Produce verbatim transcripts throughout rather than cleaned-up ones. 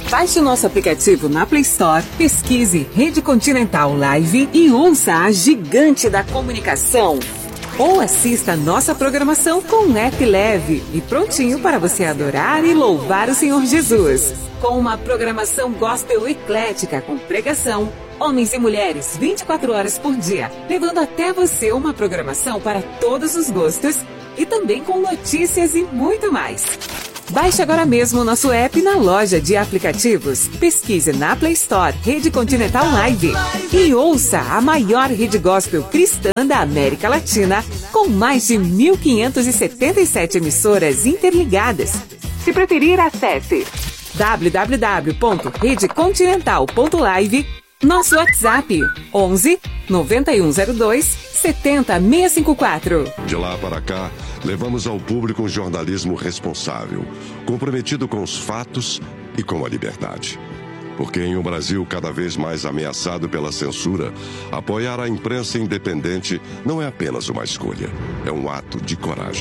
Baixe o nosso aplicativo na Play Store, pesquise Rede Continental Live e ouça a gigante da comunicação. Ou assista a nossa programação com um app leve e prontinho para você adorar e louvar o Senhor Jesus. Com uma programação gospel eclética com pregação, homens e mulheres vinte e quatro horas por dia, levando até você uma programação para todos os gostos e também com notícias e muito mais. Baixe agora mesmo o nosso app na loja de aplicativos. Pesquise na Play Store Rede Continental Live e ouça a maior rede gospel cristã da América Latina, com mais de mil quinhentas e setenta e sete emissoras interligadas. Se preferir, acesse w w w ponto rede continental ponto live, nosso WhatsApp onze, noventa e um zero dois, setenta, seiscentos e cinquenta e quatro. De lá para cá, levamos ao público um jornalismo responsável, comprometido com os fatos e com a liberdade. Porque em um Brasil cada vez mais ameaçado pela censura, apoiar a imprensa independente não é apenas uma escolha, é um ato de coragem.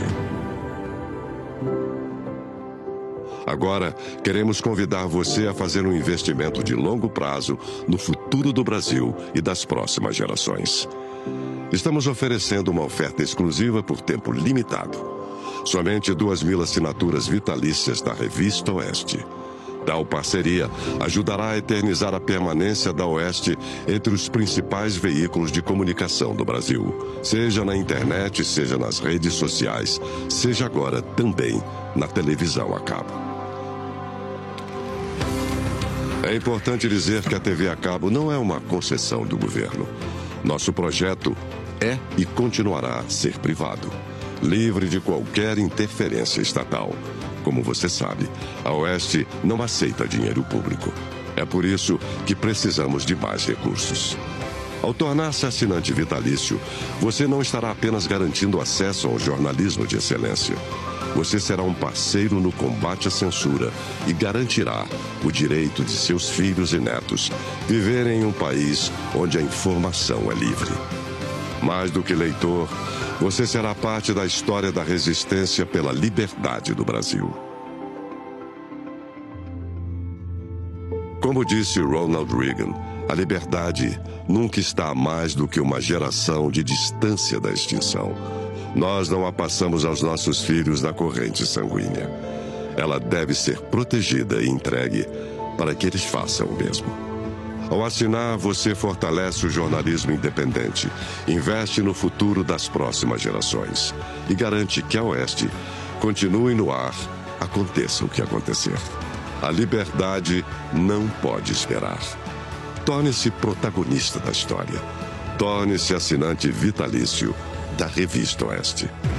Agora, queremos convidar você a fazer um investimento de longo prazo no futuro do Brasil e das próximas gerações. Estamos oferecendo uma oferta exclusiva por tempo limitado. Somente duas mil assinaturas vitalícias da Revista Oeste. Tal parceria ajudará a eternizar a permanência da Oeste entre os principais veículos de comunicação do Brasil. Seja na internet, seja nas redes sociais, seja agora também na televisão a cabo. É importante dizer que a T V a cabo não é uma concessão do governo. Nosso projeto é e continuará a ser privado, livre de qualquer interferência estatal. Como você sabe, a Oeste não aceita dinheiro público. É por isso que precisamos de mais recursos. Ao tornar-se assinante vitalício, você não estará apenas garantindo acesso ao jornalismo de excelência. Você será um parceiro no combate à censura e garantirá o direito de seus filhos e netos viverem em um país onde a informação é livre. Mais do que leitor, você será parte da história da resistência pela liberdade do Brasil. Como disse Ronald Reagan, a liberdade nunca está a mais do que uma geração de distância da extinção. Nós não a passamos aos nossos filhos na corrente sanguínea. Ela deve ser protegida e entregue para que eles façam o mesmo. Ao assinar, você fortalece o jornalismo independente, investe no futuro das próximas gerações e garante que a Oeste continue no ar, aconteça o que acontecer. A liberdade não pode esperar. Torne-se protagonista da história. Torne-se assinante vitalício da Revista Oeste.